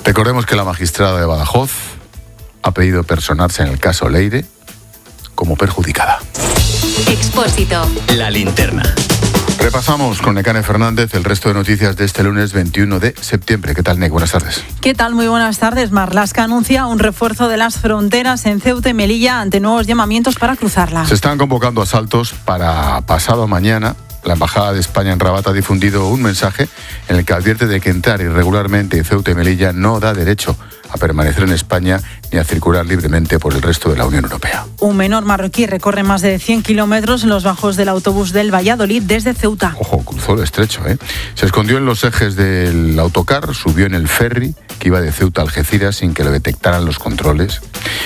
Recordemos que la magistrada de Badajoz ha pedido personarse en el caso Leire como perjudicada. Expósito. La linterna. Repasamos con Nekane Fernández el resto de noticias de este lunes 21 de septiembre. ¿Qué tal, Nek? Buenas tardes. ¿Qué tal? Muy buenas tardes. Marlaska anuncia un refuerzo de las fronteras en Ceuta y Melilla ante nuevos llamamientos para cruzarla. Se están convocando asaltos para pasado mañana. La Embajada de España en Rabat ha difundido un mensaje en el que advierte de que entrar irregularmente en Ceuta y Melilla no da derecho a permanecer en España ni a circular libremente por el resto de la Unión Europea. Un menor marroquí recorre más de 100 kilómetros en los bajos del autobús del Valladolid desde Ceuta. Ojo, cruzó el estrecho, ¿eh? Se escondió en los ejes del autocar, subió en el ferry que iba de Ceuta a Algeciras sin que lo detectaran los controles.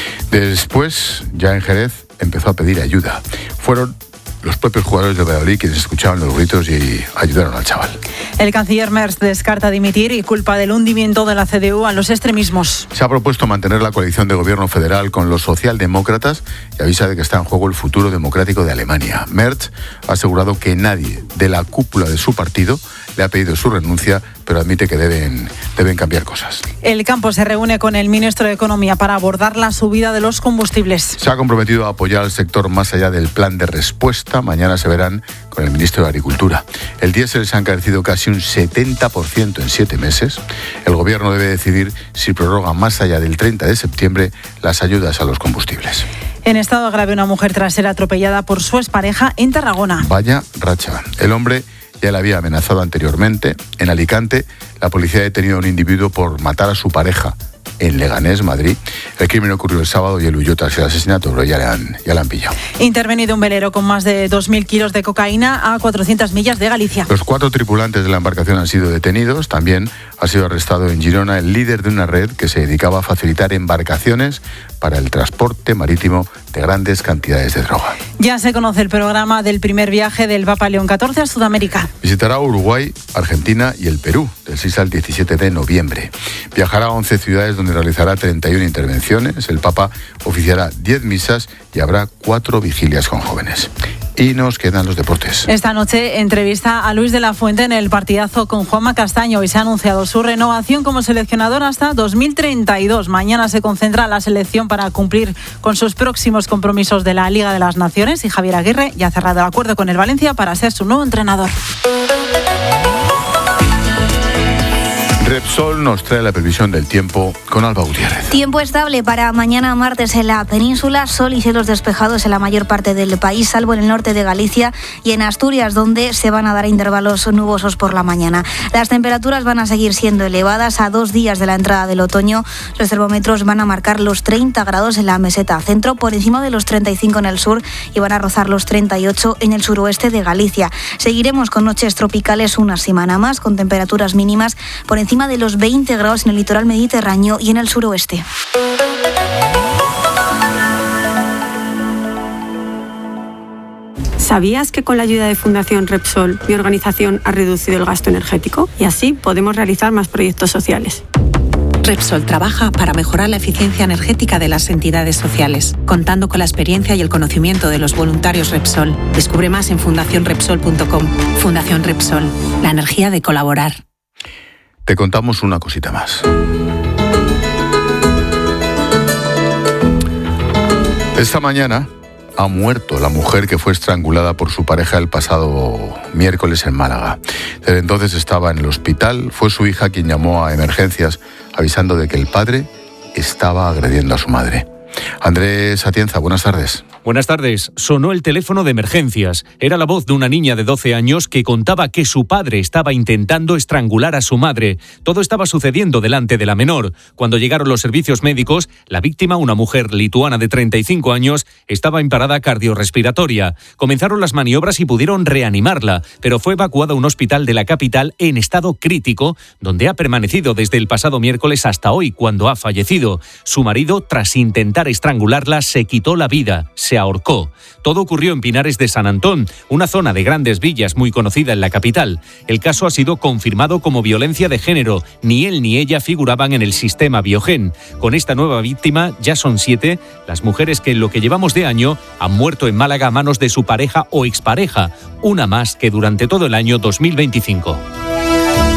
Después, ya en Jerez, empezó a pedir ayuda. Fueron los propios jugadores de Valladolid quienes escuchaban los gritos y ayudaron al chaval. El canciller Merz descarta dimitir y culpa del hundimiento de la CDU a los extremismos. Se ha propuesto mantener la coalición de gobierno federal con los socialdemócratas y avisa de que está en juego el futuro democrático de Alemania. Merz ha asegurado que nadie de la cúpula de su partido le ha pedido su renuncia, pero admite que deben cambiar cosas. El campo se reúne con el ministro de Economía para abordar la subida de los combustibles. Se ha comprometido a apoyar al sector más allá del plan de respuesta. Mañana se verán con el ministro de Agricultura. El diésel se ha encarecido casi un 70% en 7 meses. El gobierno debe decidir si prorroga más allá del 30 de septiembre las ayudas a los combustibles. En estado grave una mujer tras ser atropellada por su expareja en Tarragona. Vaya racha. El hombre ya le había amenazado anteriormente. En Alicante, la policía ha detenido a un individuo por matar a su pareja en Leganés, Madrid. El crimen ocurrió el sábado y él huyó tras el asesinato, pero ya le han pillado. Intervenido un velero con más de 2.000 kilos de cocaína a 400 millas de Galicia. Los 4 tripulantes de la embarcación han sido detenidos. También ha sido arrestado en Girona el líder de una red que se dedicaba a facilitar embarcaciones para el transporte marítimo de grandes cantidades de droga. Ya se conoce el programa del primer viaje del Papa León XIV a Sudamérica. Visitará Uruguay, Argentina y el Perú del 6 al 17 de noviembre. Viajará a 11 ciudades donde realizará 31 intervenciones. El Papa oficiará 10 misas y habrá 4 vigilias con jóvenes. Y nos quedan los deportes. Esta noche entrevista a Luis de la Fuente en el partidazo con Juanma Castaño y se ha anunciado su renovación como seleccionador hasta 2032. Mañana se concentra la selección para cumplir con sus próximos compromisos de la Liga de las Naciones y Javier Aguirre ya ha cerrado el acuerdo con el Valencia para ser su nuevo entrenador. Repsol nos trae la previsión del tiempo con Alba Gutiérrez. Tiempo estable para mañana martes en la península, sol y cielos despejados en la mayor parte del país, salvo en el norte de Galicia y en Asturias, donde se van a dar intervalos nubosos por la mañana. Las temperaturas van a seguir siendo elevadas a 2 días de la entrada del otoño. Los termómetros van a marcar los 30 grados en la meseta centro, por encima de los 35 en el sur y van a rozar los 38 en el suroeste de Galicia. Seguiremos con noches tropicales una semana más, con temperaturas mínimas por encima de los 20 grados en el litoral mediterráneo y en el suroeste. ¿Sabías que con la ayuda de Fundación Repsol, mi organización ha reducido el gasto energético? Y así podemos realizar más proyectos sociales. Repsol trabaja para mejorar la eficiencia energética de las entidades sociales, contando con la experiencia y el conocimiento de los voluntarios Repsol. Descubre más en fundacionrepsol.com. Fundación Repsol, la energía de colaborar. Te contamos una cosita más. Esta mañana ha muerto la mujer que fue estrangulada por su pareja el pasado miércoles en Málaga. Desde entonces estaba en el hospital. Fue su hija quien llamó a emergencias avisando de que el padre estaba agrediendo a su madre. Andrés Atienza, buenas tardes. Buenas tardes. Sonó el teléfono de emergencias. Era la voz de una niña de 12 años que contaba que su padre estaba intentando estrangular a su madre. Todo estaba sucediendo delante de la menor. Cuando llegaron los servicios médicos, la víctima, una mujer lituana de 35 años, estaba en parada cardiorrespiratoria. Comenzaron las maniobras y pudieron reanimarla, pero fue evacuada a un hospital de la capital en estado crítico, donde ha permanecido desde el pasado miércoles hasta hoy, cuando ha fallecido. Su marido, tras intentar estrangularla, se quitó la vida. Se ahorcó. Todo ocurrió en Pinares de San Antón, una zona de grandes villas muy conocida en la capital. El caso ha sido confirmado como violencia de género. Ni él ni ella figuraban en el sistema Biogen. Con esta nueva víctima ya son 7 las mujeres que en lo que llevamos de año han muerto en Málaga a manos de su pareja o expareja, una más que durante todo el año 2025.